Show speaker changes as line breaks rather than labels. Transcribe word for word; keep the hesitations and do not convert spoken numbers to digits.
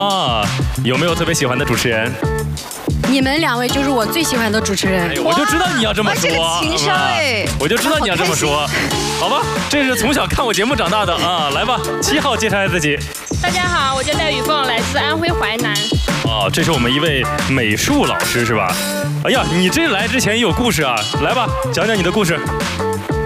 啊，有没有特别喜欢的主持人？
你们两位就是我最喜欢的主持人。
哎，我就知道你要这么说，
这个情商哎，
我就知道你要这么说。好吧，这是从小看我节目长大的啊，来吧，七号介绍一下自己。
大家好，我叫戴雨凤，来自安徽淮南。
哦，这是我们一位美术老师是吧？哎呀，你这来之前也有故事啊，来吧，讲讲你的故事。